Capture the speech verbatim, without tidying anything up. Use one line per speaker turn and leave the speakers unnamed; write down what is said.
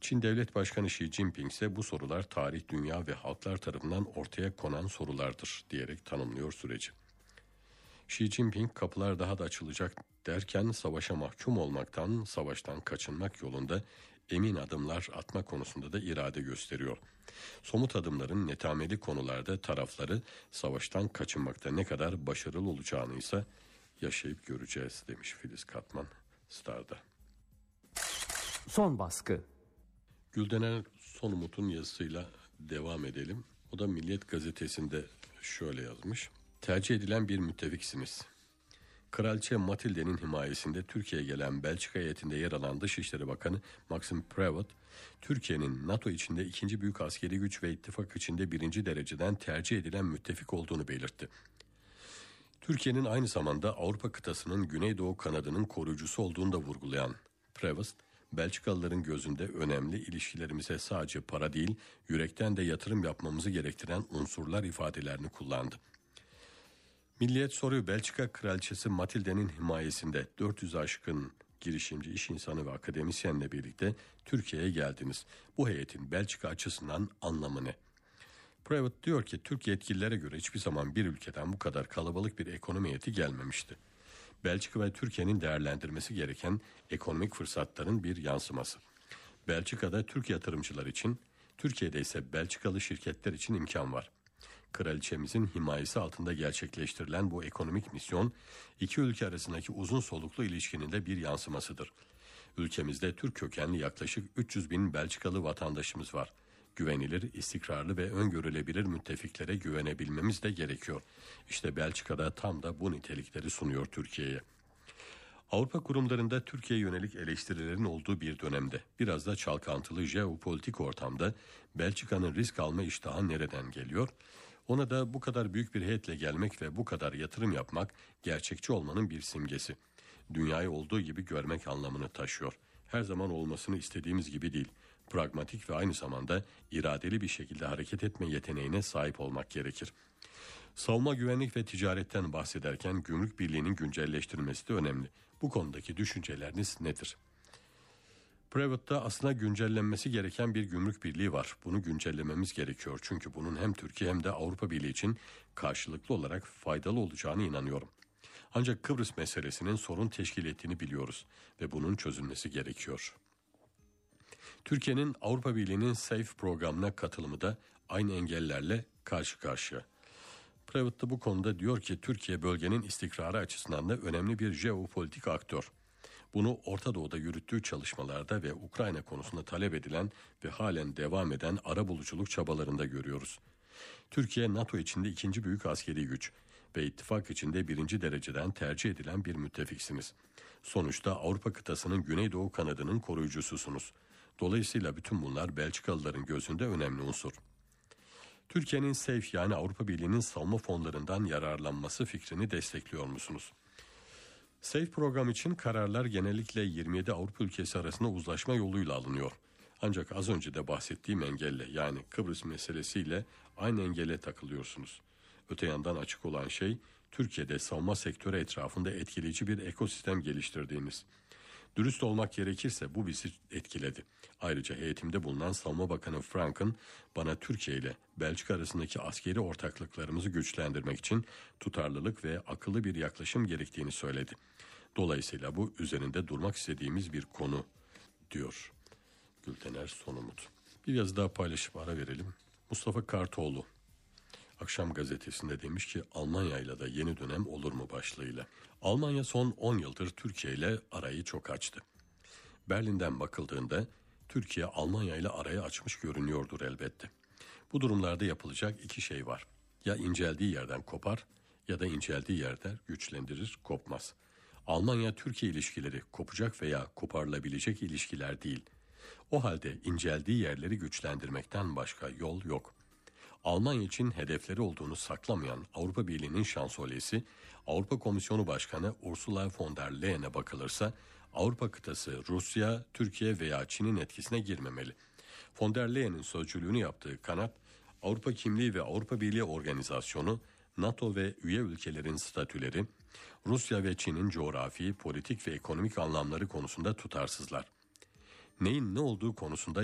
Çin Devlet Başkanı Xi Jinping ise bu sorular tarih, dünya ve halklar tarafından ortaya konan sorulardır diyerek tanımlıyor süreci. Xi Jinping kapılar daha da açılacak derken savaşa mahkum olmaktan, savaştan kaçınmak yolunda emin adımlar atma konusunda da irade gösteriyor. Somut adımların netameli konularda tarafları savaştan kaçınmakta ne kadar başarılı olacağını ise yaşayıp göreceğiz demiş Filiz Katman Star'da.
Son baskı.
Güldener Sonumut'un yazısıyla devam edelim. O da Milliyet Gazetesi'nde şöyle yazmış. Tercih edilen bir müttefiksiniz. Kraliçe Matilde'nin himayesinde Türkiye'ye gelen Belçika heyetinde yer alan Dışişleri Bakanı Maxime Prévost, Türkiye'nin NATO içinde ikinci büyük askeri güç ve ittifak içinde birinci dereceden tercih edilen müttefik olduğunu belirtti. Türkiye'nin aynı zamanda Avrupa kıtasının Güneydoğu kanadının koruyucusu olduğunu da vurgulayan Prévost, Belçikalıların gözünde önemli, ilişkilerimize sadece para değil, yürekten de yatırım yapmamızı gerektiren unsurlar ifadelerini kullandı. Milliyet soruyor, Belçika Kraliçesi Matilde'nin himayesinde dört yüz aşkın girişimci, iş insanı ve akademisyenle birlikte Türkiye'ye geldiniz. Bu heyetin Belçika açısından anlamı ne? Prévost diyor ki Türk yetkililere göre hiçbir zaman bir ülkeden bu kadar kalabalık bir ekonomi heyeti gelmemişti. Belçika ve Türkiye'nin değerlendirmesi gereken ekonomik fırsatların bir yansıması. Belçika'da Türk yatırımcılar için, Türkiye'de ise Belçikalı şirketler için imkan var. Kraliçemizin himayesi altında gerçekleştirilen bu ekonomik misyon, iki ülke arasındaki uzun soluklu ilişkinin de bir yansımasıdır. Ülkemizde Türk kökenli yaklaşık üç yüz bin Belçikalı vatandaşımız var. Güvenilir, istikrarlı ve öngörülebilir müttefiklere güvenebilmemiz de gerekiyor. İşte Belçika'da tam da bu nitelikleri sunuyor Türkiye'ye. Avrupa kurumlarında Türkiye'ye yönelik eleştirilerin olduğu bir dönemde, biraz da çalkantılı jeopolitik ortamda Belçika'nın risk alma iştahı nereden geliyor? Ona da bu kadar büyük bir heyetle gelmek ve bu kadar yatırım yapmak gerçekçi olmanın bir simgesi. Dünyayı olduğu gibi görmek anlamını taşıyor. Her zaman olmasını istediğimiz gibi değil. Pragmatik ve aynı zamanda iradeli bir şekilde hareket etme yeteneğine sahip olmak gerekir. Savunma, güvenlik ve ticaretten bahsederken Gümrük Birliği'nin güncelleştirilmesi de önemli. Bu konudaki düşünceleriniz nedir? Prévost'ta aslında güncellenmesi gereken bir gümrük birliği var. Bunu güncellememiz gerekiyor. Çünkü bunun hem Türkiye hem de Avrupa Birliği için karşılıklı olarak faydalı olacağını inanıyorum. Ancak Kıbrıs meselesinin sorun teşkil ettiğini biliyoruz ve bunun çözülmesi gerekiyor. Türkiye'nin Avrupa Birliği'nin SAFE programına katılımı da aynı engellerle karşı karşıya. Prévost da bu konuda diyor ki Türkiye bölgenin istikrarı açısından da önemli bir jeopolitik aktör. Bunu Orta Doğu'da yürüttüğü çalışmalarda ve Ukrayna konusunda talep edilen ve halen devam eden arabuluculuk çabalarında görüyoruz. Türkiye NATO içinde ikinci büyük askeri güç ve ittifak içinde birinci dereceden tercih edilen bir müttefiksiniz. Sonuçta Avrupa kıtasının Güneydoğu kanadının koruyucususunuz. Dolayısıyla bütün bunlar Belçikalıların gözünde önemli unsur. Türkiye'nin SAFE yani Avrupa Birliği'nin savunma fonlarından yararlanması fikrini destekliyor musunuz? SAFE program için kararlar genellikle yirmi yedi Avrupa ülkesi arasında uzlaşma yoluyla alınıyor. Ancak az önce de bahsettiğim engelle yani Kıbrıs meselesiyle aynı engele takılıyorsunuz. Öte yandan açık olan şey Türkiye'de savunma sektörü etrafında etkileyici bir ekosistem geliştirdiğiniz. Dürüst olmak gerekirse bu bizi etkiledi. Ayrıca heyetimde bulunan Savunma Bakanı Frank'ın bana Türkiye ile Belçika arasındaki askeri ortaklıklarımızı güçlendirmek için tutarlılık ve akıllı bir yaklaşım gerektiğini söyledi. Dolayısıyla bu üzerinde durmak istediğimiz bir konu diyor Gültener Sonumut. Bir yazı daha paylaşıp ara verelim. Mustafa Kartoğlu Akşam Gazetesi'nde demiş ki Almanya ile de yeni dönem olur mu başlığıyla. Almanya son on yıldır Türkiye ile arayı çok açtı. Berlin'den bakıldığında Türkiye Almanya ile arayı açmış görünüyordur elbette. Bu durumlarda yapılacak iki şey var. Ya inceldiği yerden kopar ya da inceldiği yerden güçlendirir, kopmaz. Almanya-Türkiye ilişkileri kopacak veya koparılabilecek ilişkiler değil. O halde inceldiği yerleri güçlendirmekten başka yol yok. Almanya için hedefleri olduğunu saklamayan Avrupa Birliği'nin şansölyesi, Avrupa Komisyonu Başkanı Ursula von der Leyen'e bakılırsa Avrupa kıtası Rusya, Türkiye veya Çin'in etkisine girmemeli. Von der Leyen'in sözcülüğünü yaptığı kanat, Avrupa Kimliği ve Avrupa Birliği Organizasyonu, NATO ve üye ülkelerin statüleri, Rusya ve Çin'in coğrafi, politik ve ekonomik anlamları konusunda tutarsızlar. Neyin ne olduğu konusunda